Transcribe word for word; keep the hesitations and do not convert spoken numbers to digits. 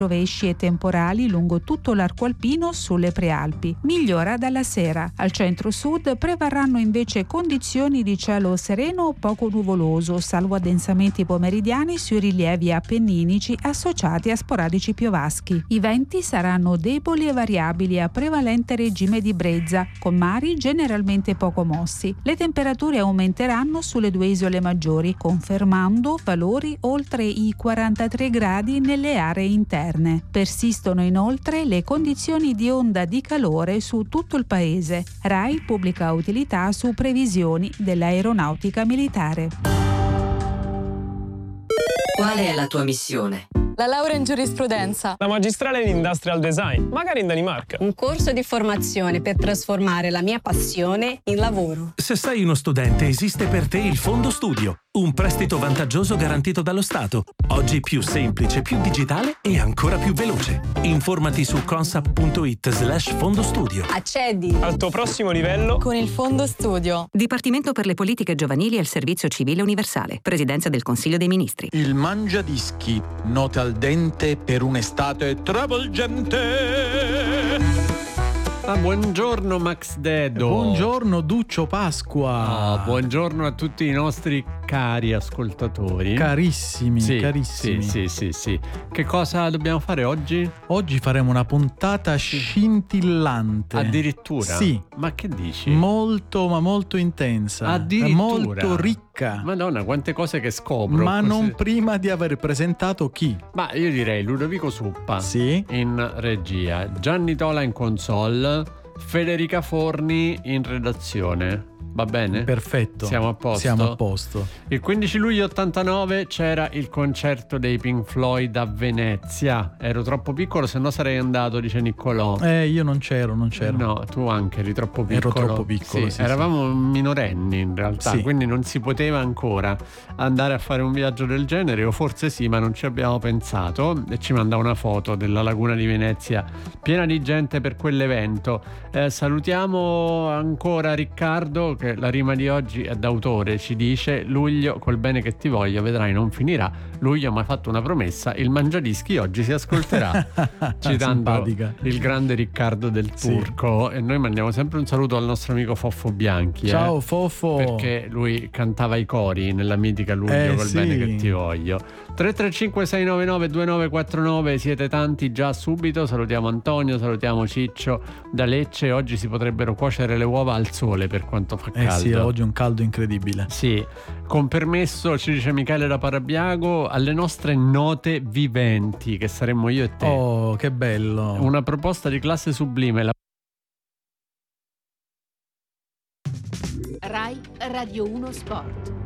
rovesci e temporali lungo tutto l'arco alpino sulle prealpi. Migliora dalla sera. Al centro-sud prevarranno invece condizioni di cielo sereno o poco nuvoloso, salvo addensamenti pomeridiani sui rilievi appenninici associati a sporadici piovaschi. I venti saranno deboli e variabili a prevalente regime di brezza, con mari generalmente poco mossi. Le temperature aumenteranno sulle due isole maggiori, confermando valori oltre i quarantatré gradi nelle aree interne. Persistono inoltre le condizioni di onda di calore su tutto il paese. RAI pubblica utilità su previsioni dell'aeronautica militare. Qual è la tua missione? La laurea in giurisprudenza. La magistrale in industrial design, magari in Danimarca. Un corso di formazione per trasformare la mia passione in lavoro. Se sei uno studente, esiste per te il Fondo Studio, un prestito vantaggioso garantito dallo Stato. Oggi più semplice, più digitale e ancora più veloce. Informati su consap.it slash fondo studio. Accedi al tuo prossimo livello con il Fondo Studio. Dipartimento per le politiche giovanili e il servizio civile universale. Presidenza del Consiglio dei Ministri. Il Mangiadischi, note al dente per un'estate travolgente. Ah, buongiorno Max Dedo. Buongiorno Duccio Pasqua. Oh, buongiorno a tutti i nostri cari ascoltatori. Carissimi, sì, carissimi. Sì, sì, sì, sì. Che cosa dobbiamo fare oggi? Oggi faremo una puntata scintillante. Addirittura? Sì. Ma che dici? Molto, ma molto intensa. Addirittura? Molto ricca. Madonna, quante cose che scopro. Ma così. Non prima di aver presentato chi? Ma io direi Ludovico Suppa. Sì. In regia. Gianni Tola in console. Federica Forni in redazione. Va bene? Perfetto. Siamo a posto? Siamo a posto. Il quindici luglio ottantanove c'era il concerto dei Pink Floyd a Venezia. Ero troppo piccolo, se no sarei andato, dice Niccolò. Eh, io non c'ero, non c'ero. No, tu anche eri troppo piccolo. Ero troppo piccolo, sì, sì, eravamo sì. minorenni in realtà, sì. Quindi non si poteva ancora andare a fare un viaggio del genere, o forse sì, ma non ci abbiamo pensato. E ci manda una foto della laguna di Venezia piena di gente per quell'evento. Eh, salutiamo ancora Riccardo, che la rima di oggi è d'autore, ci dice: luglio col bene che ti voglio, vedrai non finirà. Luglio mi ha fatto una promessa, il Mangiadischi oggi si ascolterà. Citando Simpatica. il grande Riccardo del Turco. Sì. E noi mandiamo sempre un saluto al nostro amico Foffo Bianchi. Ciao eh, Foffo. Perché lui cantava i cori nella mitica Luglio eh, col sì. bene che ti voglio. Tre tre cinque sei nove nove due nove quattro nove, siete tanti già subito. Salutiamo Antonio, salutiamo Ciccio da Lecce. Oggi si potrebbero cuocere le uova al sole per quanto fa caldo. Eh sì, oggi è un caldo incredibile. Sì, con permesso, ci dice Michele da Parabiago, alle nostre note viventi, che saremmo io e te. Oh, che bello. Una proposta di classe sublime. La... Rai Radio uno Sport.